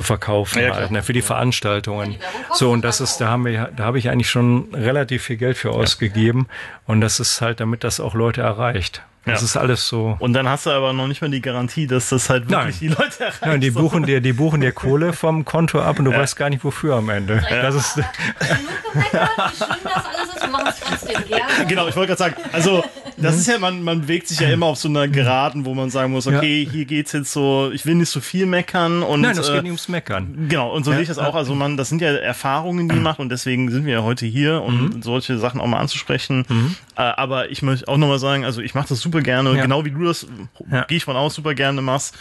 verkaufen halt, ne, für die Veranstaltungen. So, und das ist, da habe ich eigentlich schon relativ viel Geld für ausgegeben. Und das ist halt, damit das auch Leute erreicht. Das ist alles so. Und dann hast du aber noch nicht mal die Garantie, dass das halt wirklich die Leute erreicht. Nein, die buchen dir Kohle vom Konto ab und du weißt gar nicht wofür am Ende. Das ist genug gemeckert, wie schlimm das alles ist, wir machen es trotzdem gerne. Genau, ich wollte gerade sagen, also das ist ja, man bewegt sich ja immer auf so einer Geraden, wo man sagen muss, okay, hier geht's jetzt so, ich will nicht so viel meckern. Und, nein, das geht nicht ums Meckern. Genau, und so sehe ich das auch. Also das sind ja Erfahrungen, die man macht und deswegen sind wir ja heute hier, um solche Sachen auch mal anzusprechen. Aber ich möchte auch nochmal sagen, also ich mache das super gerne, genau wie du das, gehe ich von aus, super gerne machst.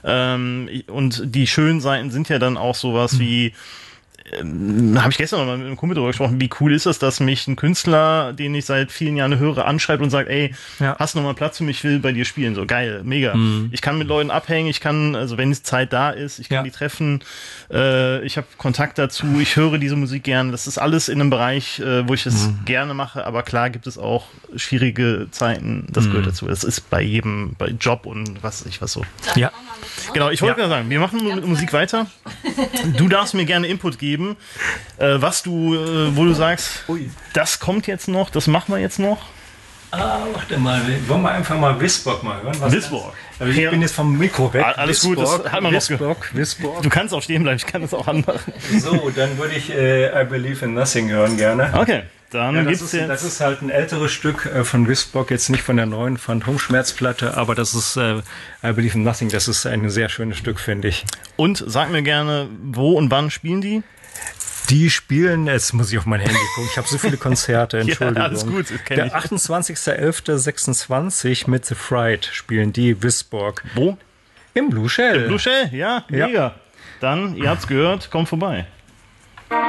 Und die schönen Seiten sind ja dann auch sowas wie, habe ich gestern noch mal mit einem Kumpel darüber gesprochen, wie cool ist das, dass mich ein Künstler, den ich seit vielen Jahren höre, anschreibt und sagt, ey, hast du noch mal Platz für mich, ich will bei dir spielen. So geil, mega. Ich kann mit Leuten abhängen, ich kann, also wenn die Zeit da ist, ich kann die treffen, ich habe Kontakt dazu, ich höre diese Musik gerne. Das ist alles in einem Bereich, wo ich es gerne mache, aber klar gibt es auch schwierige Zeiten, das gehört dazu. Das ist bei jedem, bei Job und was weiß ich was so. Ja. Genau, ich wollte gerade sagen, wir machen mit Musik weiter. Du darfst mir gerne Input geben, was du, wo du sagst, das kommt jetzt noch, das machen wir jetzt noch. Warte mal, wollen wir einfach mal Wisborg mal hören? Wisborg. Ich bin jetzt vom Mikro weg. Alles gut, das hat man noch Wisborg. Du kannst auch stehen bleiben, ich kann das auch anmachen. So, dann würde ich I Believe in Nothing hören gerne. Okay, dann das ist halt ein älteres Stück von Wisborg, jetzt nicht von der neuen Phantomschmerzplatte, aber das ist I Believe in Nothing, das ist ein sehr schönes Stück, finde ich. Und sag mir gerne, wo und wann spielen die? Die spielen, jetzt muss ich auf mein Handy gucken, ich habe so viele Konzerte, Entschuldigung. Ja, alles gut, Der 28.11.26 mit The Fright spielen die Wisborg. Wo? Im Blue Shell. Blue Shell, ja, mega. Dann, ihr habt's gehört, kommt vorbei.